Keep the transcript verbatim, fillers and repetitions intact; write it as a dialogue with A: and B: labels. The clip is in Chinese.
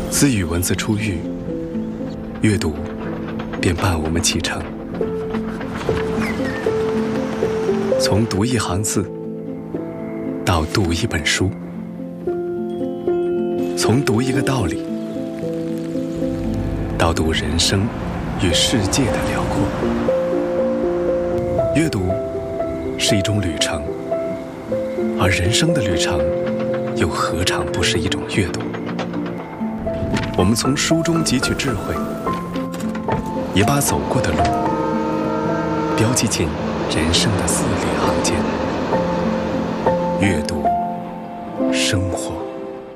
A: 自与文字初遇，阅读便伴我们启程。从读一行字到读一本书，从读一个道理到读人生与世界的辽阔。阅读是一种旅程，而人生的旅程又何尝不是一种阅读？我们从书中汲取智慧，也把走过的路标记进人生的字里行间。阅读，生活。